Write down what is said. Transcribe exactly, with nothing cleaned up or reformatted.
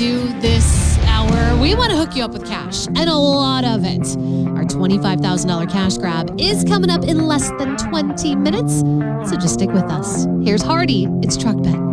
do this hour, we want to hook you up with cash, and a lot of it. Our twenty-five thousand dollars cash grab is coming up in less than twenty minutes, so just stick with us. Here's Hardy. It's Truck Bet.